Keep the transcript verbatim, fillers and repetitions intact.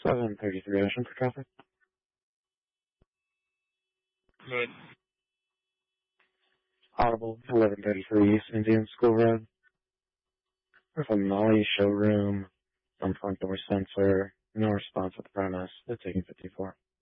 seven thirty-three Ocean for traffic. Good. Audible, eleven thirty-three East Indian School Road. There's a Molly showroom, some front door sensor, no response at the premise. It's taking fifty-four.